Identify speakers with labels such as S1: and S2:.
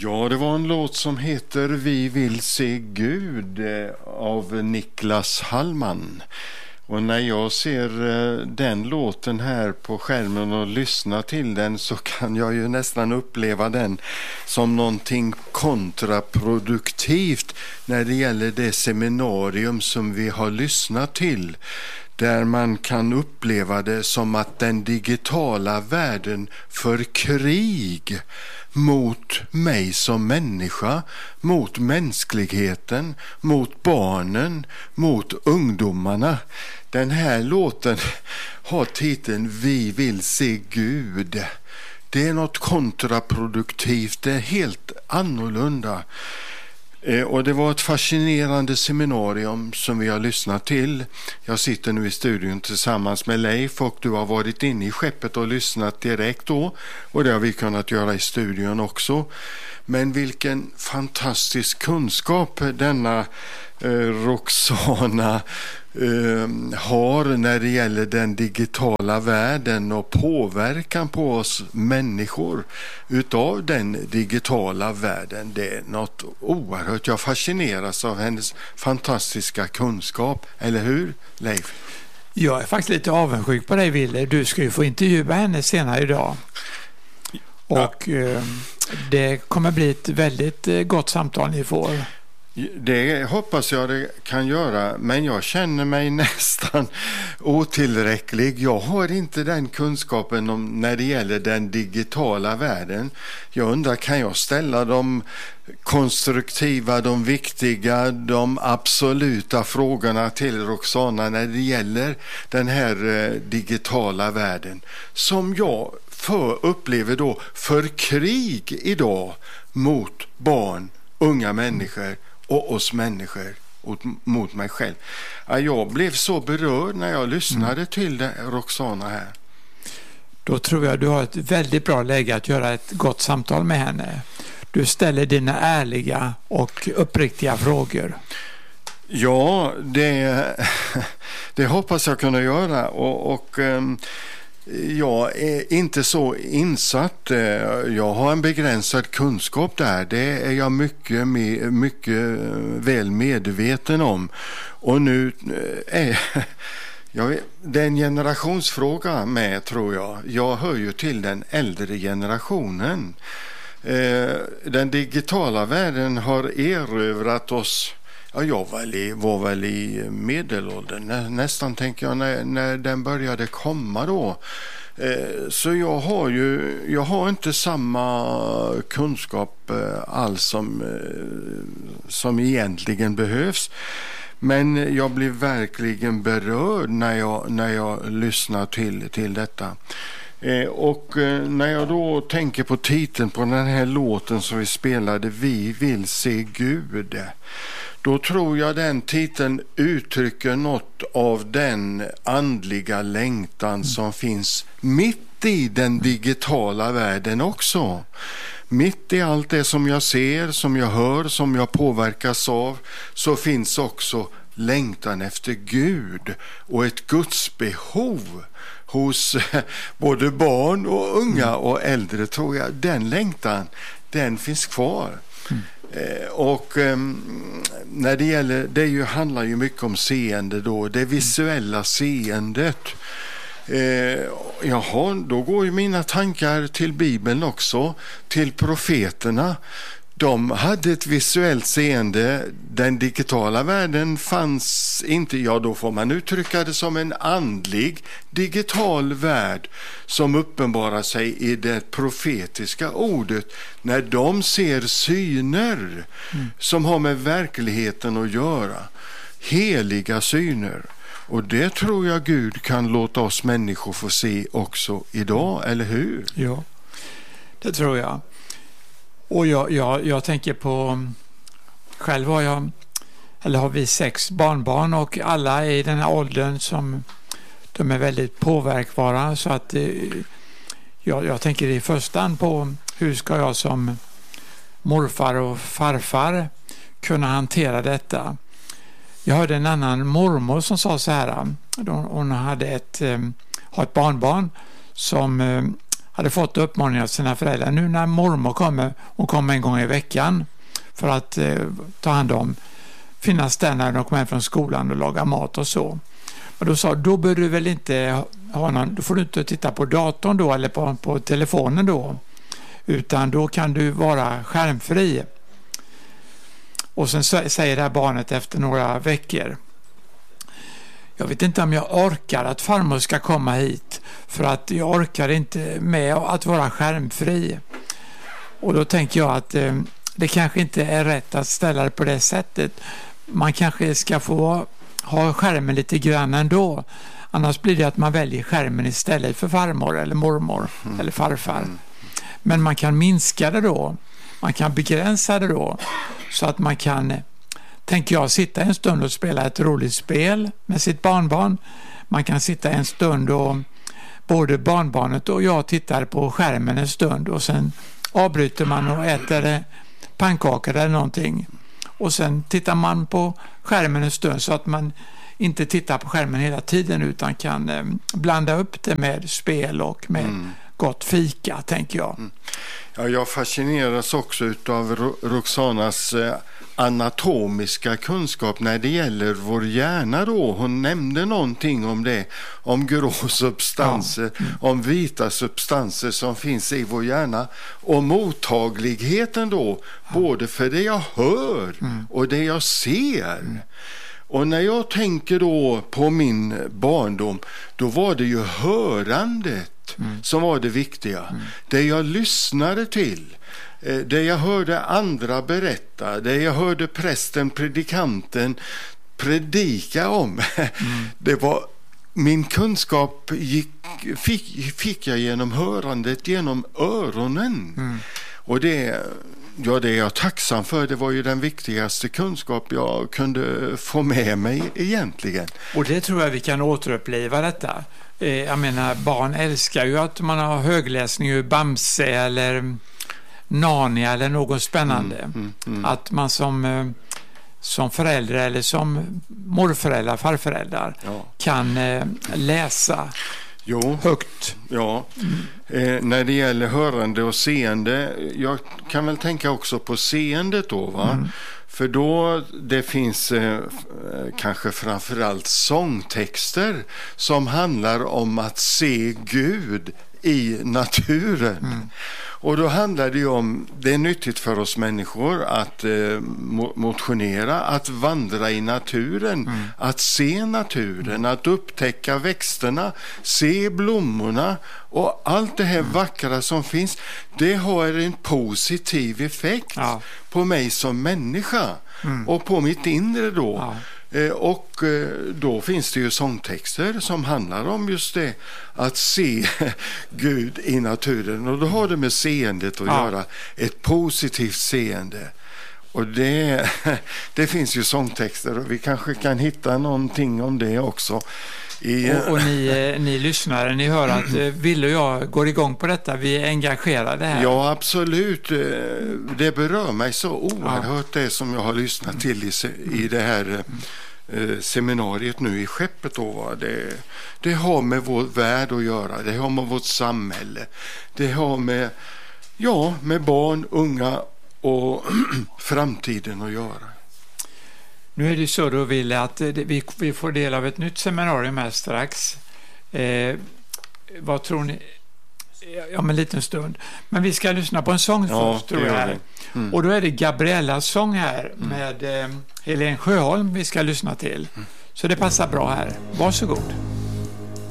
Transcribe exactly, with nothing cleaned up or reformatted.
S1: Ja, det var en låt som heter Vi vill se Gud av Niklas Hallman. Och när jag ser den låten här på skärmen och lyssnar till den så kan jag ju nästan uppleva den som någonting kontraproduktivt när det gäller det seminarium som vi har lyssnat till. Där man kan uppleva det som att den digitala världen för krig mot mig som människa, mot mänskligheten, mot barnen, mot ungdomarna. Den här låten har titeln Vi vill se Gud. Det är något kontraproduktivt, det är helt annorlunda. Och det var ett fascinerande seminarium som vi har lyssnat till. Jag sitter nu i studion tillsammans med Leif och du har varit inne i skeppet och lyssnat direkt då. Och det har vi kunnat göra i studion också. Men vilken fantastisk kunskap denna eh, Roxana eh, har när det gäller den digitala världen och påverkan på oss människor utav den digitala världen. Det är något oerhört. Jag fascineras av hennes fantastiska kunskap. Eller hur, Leif?
S2: Jag är faktiskt lite avundsjuk på dig, Wille. Du ska ju få intervjua henne senare idag. Och ja. eh, det kommer bli ett väldigt eh, gott samtal ni får.
S1: Det hoppas jag det kan göra, men jag känner mig nästan otillräcklig. Jag har inte den kunskapen om när det gäller den digitala världen. Jag undrar, kan jag ställa de konstruktiva, de viktiga, de absoluta frågorna till Roxana när det gäller den här eh, digitala världen som jag för upplever då för krig idag mot barn, unga människor och oss människor och mot mig själv. Jag blev så berörd när jag lyssnade mm. till det, Roxana här.
S2: Då tror jag du har ett väldigt bra läge att göra ett gott samtal med henne. Du ställer dina ärliga och uppriktiga frågor.
S1: Ja, det, det hoppas jag kunna göra och, och jag är inte så insatt. Jag har en begränsad kunskap där. Det är jag mycket, mycket väl medveten om. Och nu är jag, det är en generationsfråga med, tror jag. Jag hör ju till den äldre generationen. Den digitala världen har erövrat oss. Ja, jag var väl, i, var väl i medelåldern, Nä, nästan tänker jag, när, när den började komma då. Eh, så jag har ju, jag har inte samma kunskap eh, alls som, eh, som egentligen behövs. Men jag blir verkligen berörd när jag, när jag lyssnar till, till detta. Eh, och eh, när jag då tänker på titeln på den här låten som vi spelade, Vi vill se Gud, då tror jag den titeln uttrycker något av den andliga längtan som finns mitt i den digitala världen också. Mitt i allt det som jag ser, som jag hör, som jag påverkas av, så finns också längtan efter Gud och ett Guds behov hos både barn och unga och äldre, tror jag. Den längtan, den finns kvar. Mm. Och när det gäller, det ju, handlar ju mycket om seende då, det visuella seendet. Eh, jaha, då går ju mina tankar till Bibeln också, till profeterna. De hade ett visuellt seende. Den digitala världen fanns inte. Ja, då får man uttrycka det som en andlig digital värld som uppenbarar sig i det profetiska ordet när de ser syner mm. som har med verkligheten att göra. Heliga syner. Och det tror jag Gud kan låta oss människor få se också idag, eller hur?
S2: Ja, det tror jag. Och jag, jag, jag tänker på, själv har jag, eller har vi sex barnbarn och alla är i den här åldern som de är väldigt påverkbara, så att eh, jag, jag tänker i första hand på hur ska jag som morfar och farfar kunna hantera detta. Jag hörde en annan mormor som sa så här, hon hade ett, har ett barnbarn som hade fått uppmaningar av sina föräldrar. Nu när mormor kommer, hon kommer en gång i veckan för att eh, ta hand om, finnas där när de kommer hem från skolan och laga mat och så. Och då sa, då bör du väl inte ha någon, då får du inte titta på datorn då eller på, på telefonen då, utan då kan du vara skärmfri. Och sen säger det här barnet efter några veckor, jag vet inte om jag orkar att farmor ska komma hit, för att jag orkar inte med att vara skärmfri. Och då tänker jag att eh, det kanske inte är rätt att ställa det på det sättet. Man kanske ska få ha skärmen lite grann ändå. Annars blir det att man väljer skärmen istället för farmor eller mormor mm. eller farfar. Mm. Men man kan minska det då. Man kan begränsa det då. Så att man kan, tänker jag, sitta en stund och spela ett roligt spel med sitt barnbarn. Man kan sitta en stund och både barnbarnet och jag tittar på skärmen en stund och sen avbryter man och äter pannkakor eller någonting. Och sen tittar man på skärmen en stund så att man inte tittar på skärmen hela tiden utan kan eh, blanda upp det med spel och med mm. gott fika, tänker jag. Mm.
S1: Ja, jag fascineras också av Roxanas eh, anatomiska kunskap när det gäller vår hjärna då. Hon nämnde någonting om det, om grå substanser, ja. mm. om vita substanser som finns i vår hjärna och mottagligheten då, ja. både för det jag hör mm. och det jag ser. Mm. Och när jag tänker då på min barndom, då var det ju hörandet mm. som var det viktiga. Mm. Det jag lyssnade till, det jag hörde andra berätta, det jag hörde prästen, predikanten predika om. Mm. Det var min kunskap gick, fick, fick jag genom hörandet, genom öronen. Mm. Och det Ja, det är jag tacksam för. Det var ju den viktigaste kunskap jag kunde få med mig egentligen.
S2: Och det tror jag vi kan återuppleva detta. Jag menar, barn älskar ju att man har högläsning ur Bamse eller Narnia eller något spännande. Mm, mm, mm. Att man som, som förälder eller som morföräldrar, farföräldrar ja. kan läsa
S1: Jo,
S2: högt.
S1: Ja, mm. eh, när det gäller hörande och seende, jag kan väl tänka också på seendet då, va? Mm. För då det finns eh, kanske framförallt sångtexter som handlar om att se Gud i naturen. Mm. Och då handlar det ju om, det är nyttigt för oss människor att eh, motionera, att vandra i naturen, mm. att se naturen, mm. att upptäcka växterna, se blommorna och allt det här mm. vackra som finns. Det har en positiv effekt ja. på mig som människa mm. och på mitt inre då. Ja. Och då finns det ju sångtexter som handlar om just det, att se Gud i naturen, och då har det med seendet att ja. göra, ett positivt seende. Och det, det finns ju sångtexter och vi kanske kan hitta någonting om det också. I,
S2: och, och ni, ni lyssnare, ni hör att Ville och jag går igång på detta, vi är engagerade här.
S1: Ja, absolut. Det berör mig så oerhört ja. det som jag har lyssnat till i, i det här eh, seminariet nu i Skeppet. Då, det, det har med vår värld att göra, det har med vårt samhälle, det har med, ja, med barn, unga och framtiden att göra.
S2: Nu är det så då, Ville, att vi, vi får del av ett nytt seminarium här strax. Eh, vad tror ni? Ja, om en liten stund. Men vi ska lyssna på en sång ja, först, tror jag. Här. Mm. Och då är det Gabriellas sång här mm. med eh, Helen Sjöholm vi ska lyssna till. Mm. Så det passar bra här. Varsågod.